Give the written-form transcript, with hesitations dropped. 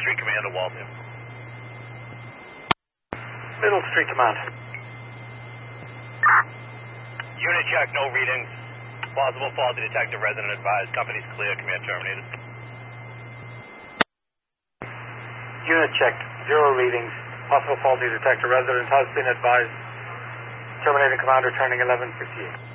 Street Command to Waltham. Middle Street Command. Unit check, no readings. Possible faulty detector, resident advised. Company's clear, command terminated. Unit checked, 0 readings. Possible faulty detector, resident has been advised. Terminating command, returning 11:58.